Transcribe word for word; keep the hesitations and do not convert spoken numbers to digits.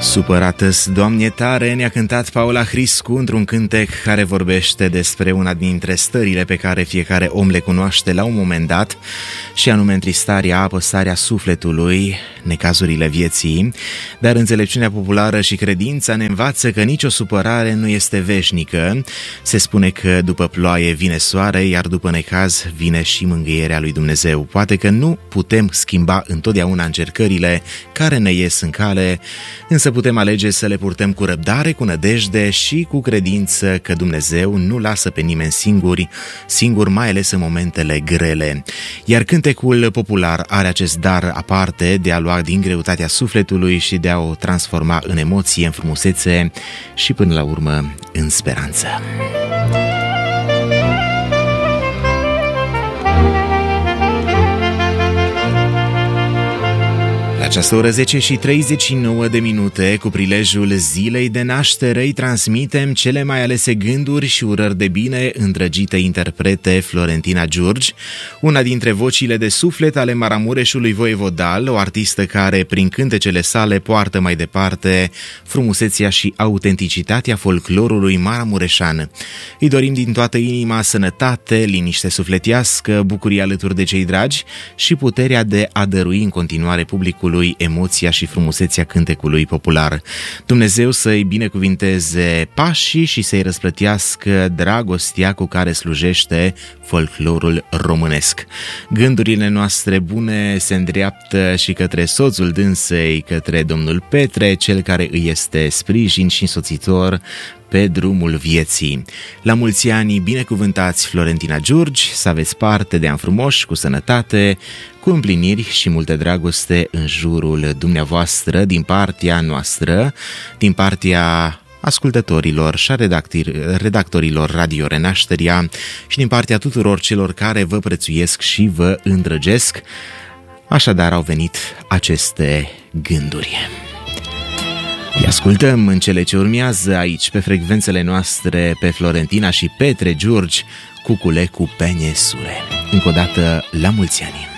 Supărată-s, Doamne tare, ne-a cântat Paula Hriscu într-un cântec care vorbește despre una dintre stările pe care fiecare om le cunoaște la un moment dat, și anume întristarea, apăsarea sufletului, necazurile vieții, dar înțelepciunea populară și credința ne învață că nicio supărare nu este veșnică. Se spune că după ploaie vine soare, iar după necaz vine și mângâierea lui Dumnezeu. Poate că nu putem schimba întotdeauna încercările care ne ies în cale, însă putem alege să le purtăm cu răbdare, cu nădejde și cu credință că Dumnezeu nu lasă pe nimeni singuri, singur mai ales în momentele grele. Iar cântecul popular are acest dar aparte de a lua din greutatea sufletului și de a o transforma în emoție, în frumusețe și până la urmă în speranță. La această oră zece și treizeci și nouă de minute, cu prilejul zilei de naștere, îi transmitem cele mai alese gânduri și urări de bine îndrăgite interprete Florentina Giurgi, una dintre vocile de suflet ale Maramureșului voievodal, o artistă care, prin cântecele sale, poartă mai departe frumusețea și autenticitatea folclorului maramureșan. Îi dorim din toată inima sănătate, liniște sufletească, bucurie alături de cei dragi și puterea de a dărui în continuare publicului emoția și frumusețea cântecului popular. Dumnezeu să-i binecuvinteze pașii și să-i răsplătească dragostea cu care slujește folclorul românesc. Gândurile noastre bune se îndreaptă și către soțul dânsei, către domnul Petre, cel care îi este sprijin și însoțitor pe drumul vieții. La mulți ani binecuvântați, Florentina Giurgi, să aveți parte de ani frumoși, cu sănătate, cu împliniri și multă dragoste în jurul dumneavoastră, din partea noastră, din partea ascultătorilor și a redactorilor Radio Renașterea și din partea tuturor celor care vă prețuiesc și vă îndrăgesc. Așadar au venit aceste gânduri. Îi ascultăm în cele ce urmează aici, pe frecvențele noastre, pe Florentina și Petre Giurgi, Cucule cu Peñe Sure. Încă o dată, la mulți ani!